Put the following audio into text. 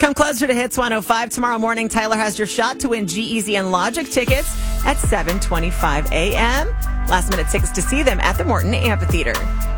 Come closer to Hits 105 tomorrow morning. Tyler has your shot to win G-Eazy and Logic tickets at 7:25 a.m. Last minute tickets to see them at the Morton Amphitheater.